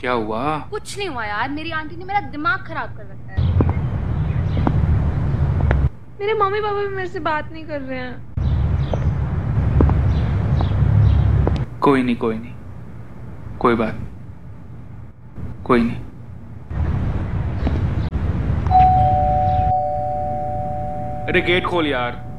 क्या हुआ? कुछ नहीं हुआ यार, मेरी आंटी ने मेरा दिमाग खराब कर रखा है। मेरे मम्मी पापा भी मेरे से बात नहीं कर रहे हैं। कोई नहीं, कोई बात नहीं, कोई नहीं। अरे गेट खोल यार।